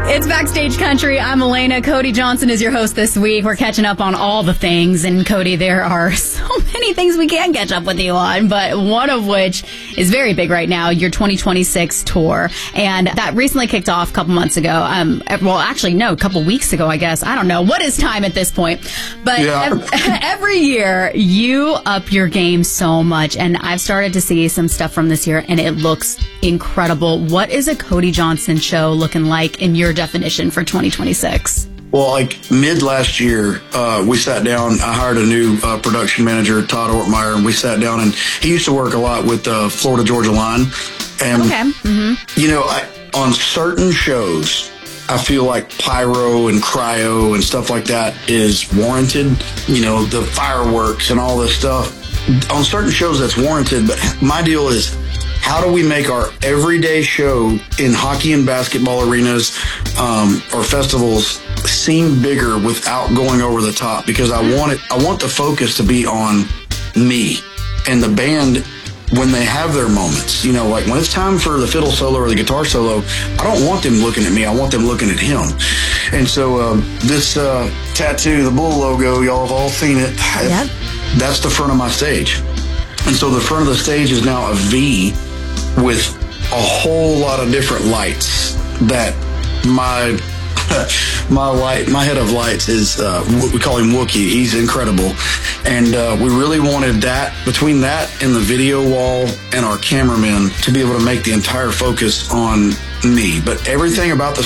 It's Backstage Country. I'm Elena. Cody Johnson is your host this week. We're catching up on all the things. And Cody, there are so many things we can catch up with you on, but one of which is very big right now, your 2026 tour. And that recently kicked off a couple months ago. A couple weeks ago, I guess. I don't know. What is time at this point? But every year, you up your game so much. And I've started to see some stuff from this year, and it looks incredible. What is a Cody Johnson show looking like in your definition for 2026? Well, like mid last year, we sat down. I hired a new production manager, Todd Ortmeyer, and we sat down. And he used to work a lot with Florida Georgia Line. And you know, on certain shows, I feel like pyro and cryo and stuff like that is warranted. You know, the fireworks and all this stuff. On certain shows, that's warranted. But my deal is, how do we make our everyday show in hockey and basketball arenas or festivals seem bigger without going over the top? Because I want the focus to be on me and the band when they have their moments. You know, like when it's time for the fiddle solo or the guitar solo, I don't want them looking at me. I want them looking at him. And so this tattoo, the bull logo, y'all have all seen it. Yep. That's the front of my stage. And so the front of the stage is now a V with a whole lot of different lights that my head of lights is, we call him Wookie. He's incredible. And we really wanted that, between that and the video wall and our cameraman, to be able to make the entire focus on me. But everything about the